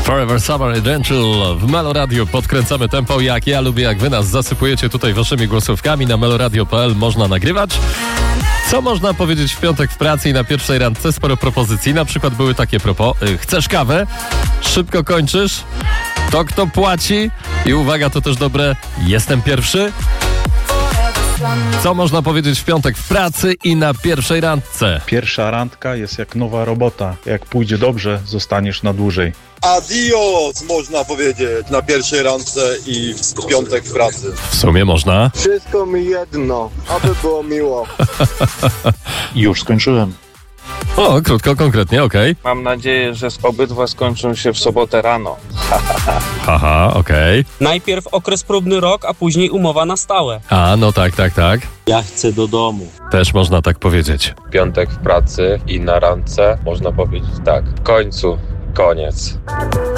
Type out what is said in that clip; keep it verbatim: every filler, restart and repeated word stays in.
Forever Summer Essential w Meloradiu. Podkręcamy tempo, jak ja lubię, jak wy nas zasypujecie tutaj waszymi głosówkami. Na meloradio kropka p l można nagrywać. Co można powiedzieć w piątek w pracy i na pierwszej randce? Sporo propozycji. Na przykład były takie propos. Chcesz kawę? Szybko kończysz? To kto płaci? I uwaga, to też dobre. Jestem pierwszy? Co można powiedzieć w piątek w pracy i na pierwszej randce? Pierwsza randka jest jak nowa robota. Jak pójdzie dobrze, zostaniesz na dłużej. Adios, można powiedzieć, na pierwszej randce i w piątek w pracy. W sumie można. Wszystko mi jedno, aby było miło. Już skończyłem. O, krótko, konkretnie, okej. Okay. Mam nadzieję, że obydwa skończą się w sobotę rano. Haha, okej. Okay. Najpierw okres próbny rok, a później umowa na stałe. A, no tak, tak, tak. Ja chcę do domu. Też można tak powiedzieć. Piątek w pracy i na randce można powiedzieć tak. W końcu, koniec.